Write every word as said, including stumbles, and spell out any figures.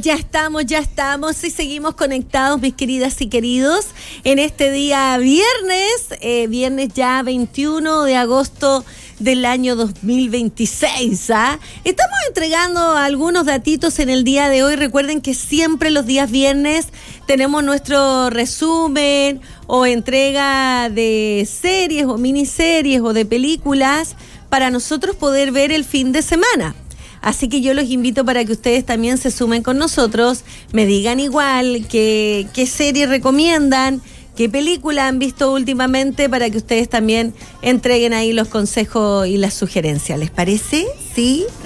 ya estamos, ya estamos y seguimos conectados, mis queridas y queridos, en este día viernes, eh, viernes ya veintiuno de agosto del año dos mil veintiséis. ¿ah? Estamos entregando algunos datitos en el día de hoy. Recuerden que siempre los días viernes tenemos nuestro resumen o entrega de series o miniseries o de películas para nosotros poder ver el fin de semana. Así que yo los invito para que ustedes también se sumen con nosotros, me digan igual qué, qué serie recomiendan, qué película han visto últimamente, para que ustedes también entreguen ahí los consejos y las sugerencias. ¿Les parece? ¿Sí?